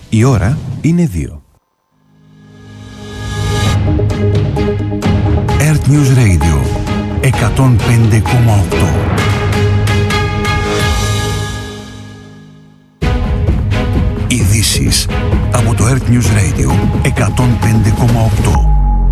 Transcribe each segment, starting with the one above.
Η ώρα είναι 2. Earth News Radio 105,8. Ειδήσεις από το Earth News Radio 105,8.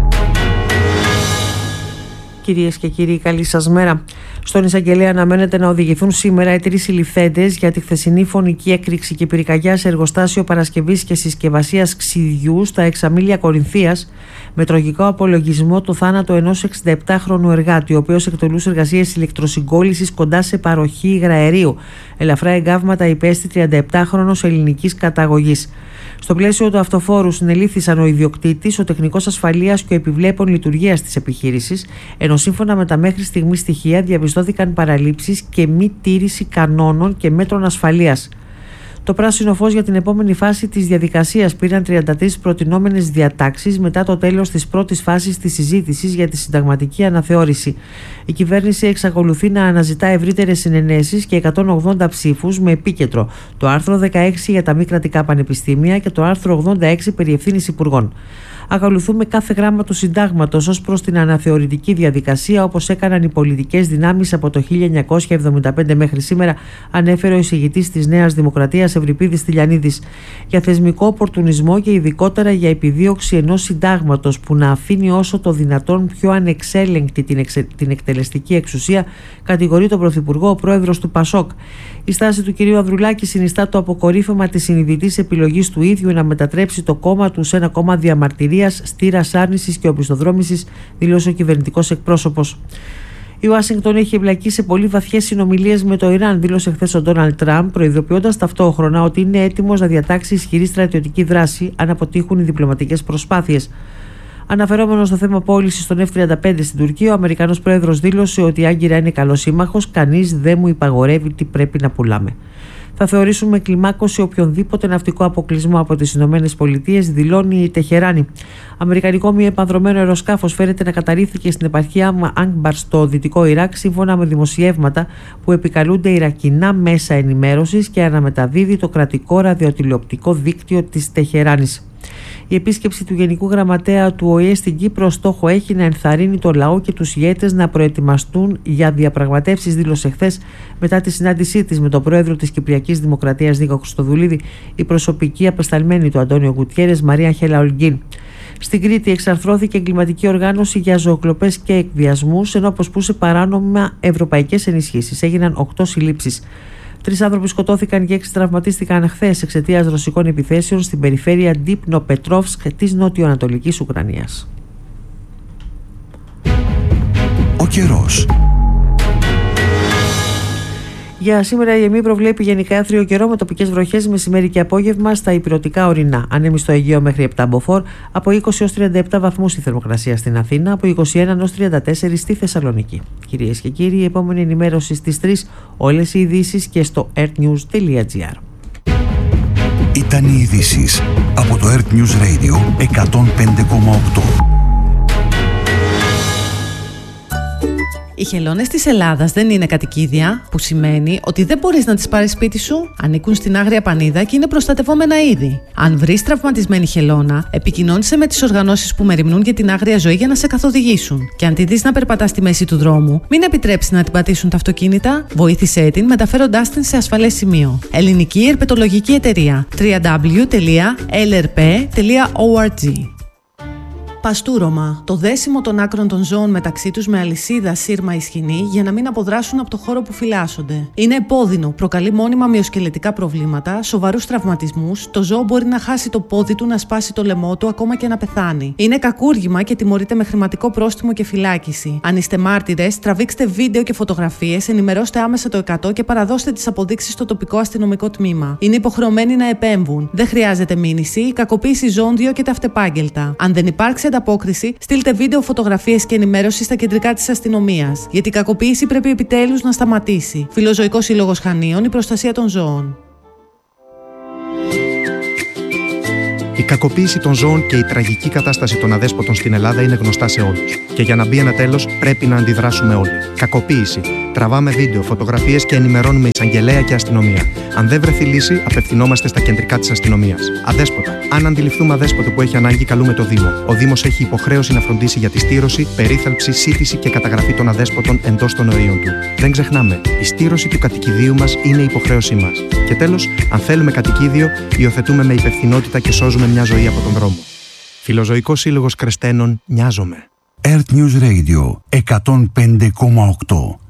Κυρίες και κύριοι, καλή σας μέρα. Στον εισαγγελέα αναμένεται να οδηγηθούν σήμερα οι 3 συλληφθέντες για τη χθεσινή φωνική έκρηξη και πυρκαγιά σε εργοστάσιο παρασκευής και συσκευασίας ξυδιού στα Εξαμήλια Κορινθίας, με τραγικό απολογισμό το θάνατο ενός 67χρονου εργάτη, ο οποίος εκτελούσε εργασίες ηλεκτροσυγκόλλησης κοντά σε παροχή υγραερίου. Ελαφρά εγκάβματα υπέστη 37χρονος ελληνικής καταγωγής. Στο πλαίσιο του αυτοφόρου συνελήφθησαν ο ιδιοκτήτης, ο τεχνικός ασφαλείας και ο επιβλέπων λειτουργίας της επιχείρησης, ενώ σύμφωνα με τα μέχρι στιγμής στοιχεία διαπιστώθηκαν παραλήψεις και μη τήρηση κανόνων και μέτρων ασφαλείας. Το πράσινο φως για την επόμενη φάση της διαδικασίας πήραν 33 προτινόμενες διατάξεις μετά το τέλος της πρώτης φάσης της συζήτησης για τη συνταγματική αναθεώρηση. Η κυβέρνηση εξακολουθεί να αναζητά ευρύτερες συνενέσεις και 180 ψήφους με επίκεντρο το άρθρο 16 για τα μη κρατικά πανεπιστήμια και το άρθρο 86 περί ευθύνης υπουργών. Ακολουθούμε κάθε γράμμα του συντάγματος ως προς την αναθεωρητική διαδικασία, όπως έκαναν οι πολιτικές δυνάμεις από το 1975 μέχρι σήμερα, ανέφερε ο εισηγητής της Νέας Δημοκρατίας Ευρυπίδης Τηλιανίδης. Για θεσμικό οπορτουνισμό και ειδικότερα για επιδίωξη ενός συντάγματος που να αφήνει όσο το δυνατόν πιο ανεξέλεγκτη την εκτελεστική εξουσία, κατηγορεί τον Πρωθυπουργό ο πρόεδρος του ΠΑΣΟΚ. Η στάση του κ. Ανδρουλάκη συνιστά το αποκορύφωμα της συνειδητής επιλογής του ίδιου να μετατρέψει το κόμμα του σε ένα κόμμα διαμαρτυρίας, στήρας άρνησης και οπισθοδρόμησης, δήλωσε ο κυβερνητικός εκπρόσωπος. Η Ουάσιγκτον έχει εμπλακεί σε πολύ βαθιές συνομιλίες με το Ιράν, δήλωσε χθες ο Ντόναλντ Τραμπ, προειδοποιώντας ταυτόχρονα ότι είναι έτοιμος να διατάξει ισχυρή στρατιωτική δράση αν αποτύχουν οι διπλωματικές προσπάθειες. Αναφερόμενο στο θέμα πώλησης των F-35 στην Τουρκία, ο Αμερικανός πρόεδρος δήλωσε ότι η Άγκυρα είναι καλός σύμμαχος, κανείς δεν μου υπαγορεύει τι πρέπει να πουλάμε. Θα θεωρήσουμε κλιμάκωση οποιονδήποτε ναυτικό αποκλεισμό από τις ΗΠΑ, δηλώνει η Τεχεράνη. Αμερικανικό μη επανδρωμένο αεροσκάφος φέρεται να καταρρίφθηκε στην επαρχία Άγκμπαρ στο δυτικό Ιράκ, σύμφωνα με δημοσιεύματα που επικαλούνται ιρακινά μέσα ενημέρωσης και αναμεταδίδει το κρατικό ραδιοτηλεοπτικό δίκτυο της Τεχεράνης. Η επίσκεψη του Γενικού Γραμματέα του ΟΗΕ στην Κύπρο στόχο έχει να ενθαρρύνει το λαό και τους ηγέτες να προετοιμαστούν για διαπραγματεύσεις, δήλωσε χθες μετά τη συνάντησή της με τον πρόεδρο της Κυπριακής Δημοκρατίας Νίκο Χριστοδουλίδη, η προσωπική απεσταλμένη του Αντώνιο Γκουτιέρες Μαρία Χέλα Ολγκίν. Στην Κρήτη εξαρθρώθηκε εγκληματική οργάνωση για ζωοκλοπές και εκβιασμούς, ενώ αποσπούσε παράνομα ευρωπαϊκές ενισχύσεις. Έγιναν 8 συλλήψεις. 3 άνθρωποι σκοτώθηκαν και 6 τραυματίστηκαν χθες εξαιτίας ρωσικών επιθέσεων στην περιφέρεια Ντνιπροπετρόβσκ της νοτιοανατολικής Ουκρανίας. Ο καιρός. Για σήμερα η ΕΜΗ προβλέπει γενικά άθριο καιρό με τοπικές βροχές μεσημέρι και απόγευμα στα ηπειρωτικά ορεινά. Ανέμει στο Αιγαίο μέχρι 7 μποφόρ, από 20 έως 37 βαθμούς η θερμοκρασία στην Αθήνα, από 21 έως 34 στη Θεσσαλονίκη. Κυρίες και κύριοι, η επόμενη ενημέρωση στις 3, όλες οι ειδήσεις και στο earthnews.gr. Ήταν οι ειδήσεις από το Earth News Radio 105,8. Οι χελώνες της Ελλάδας δεν είναι κατοικίδια, που σημαίνει ότι δεν μπορείς να τις πάρεις σπίτι σου. Ανήκουν στην Άγρια Πανίδα και είναι προστατευόμενα είδη. Αν βρεις τραυματισμένη χελώνα, επικοινώνησε με τις οργανώσεις που μεριμνούν για την άγρια ζωή για να σε καθοδηγήσουν. Και αν τη δεις να περπατά στη μέση του δρόμου, μην επιτρέψεις να την πατήσουν τα αυτοκίνητα. Βοήθησέ την μεταφέροντάς την σε ασφαλές σημείο. Ελληνική Ερπετολογική Εταιρεία. www.lrp.org. Παστούρωμα. Το δέσιμο των άκρων των ζώων μεταξύ τους με αλυσίδα, σύρμα ή σχοινή για να μην αποδράσουν από το χώρο που φυλάσσονται. Είναι επώδυνο, προκαλεί μόνιμα μυοσκελετικά προβλήματα, σοβαρούς τραυματισμούς, το ζώο μπορεί να χάσει το πόδι του, να σπάσει το λαιμό του, ακόμα και να πεθάνει. Είναι κακούργημα και τιμωρείται με χρηματικό πρόστιμο και φυλάκιση. Αν είστε μάρτυρες, τραβήξτε βίντεο και φωτογραφίες, ενημερώστε άμεσα το 100 και παραδώστε τις αποδείξεις στο τοπικό αστυνομικό τμήμα. Είναι υποχρεωμένοι να επέμβουν. Δεν χρειάζεται μήνυση, η κακοποίηση ζώων διώκεται αυτεπάγγελτα. Αν δεν υπάρξει ανταπόκριση, στείλτε βίντεο, φωτογραφίες και ενημέρωση στα κεντρικά της αστυνομίας. Γιατί η κακοποίηση πρέπει επιτέλους να σταματήσει. Φιλοζωικός Σύλλογος Χανίων, η προστασία των ζώων. κακοποίηση των ζώων και η τραγική κατάσταση των αδέσποτων στην Ελλάδα είναι γνωστά σε όλους. Και για να μπει ένα τέλος, πρέπει να αντιδράσουμε όλοι. Κακοποίηση. Τραβάμε βίντεο, φωτογραφίες και ενημερώνουμε εισαγγελέα και αστυνομία. Αν δεν βρεθεί λύση, απευθυνόμαστε στα κεντρικά της αστυνομίας. Αδέσποτα. Αν αντιληφθούμε αδέσποτο που έχει ανάγκη, καλούμε το Δήμο. Ο Δήμος έχει υποχρέωση να φροντίσει για τη στήρωση, περίθαλψη, σύντηση και καταγραφή των αδέσποτων εντός των ορίων του. Δεν ξεχνάμε, η στήρωση του κατοικιδίου μας είναι υποχρέωσή μας. Και τέλος, αν θέλουμε κατοικίδιο, υιοθετούμε με υπευθυνότητα και σώζουμε μια ζωή από τον δρόμο. Φιλοζωικός Σύλλογος Κρεστένων, νοιάζομαι. Earth News Radio 105,8.